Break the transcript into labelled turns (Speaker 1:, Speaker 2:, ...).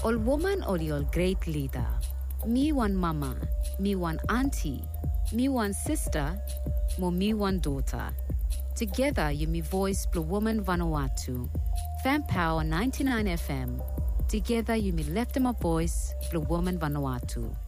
Speaker 1: All woman or your great leader. Me one mama, me one auntie, me one sister, mo me one daughter. Together you me voice Blue Woman Vanuatu. Fan Power 99 FM. Together you me left my voice Blue Woman Vanuatu.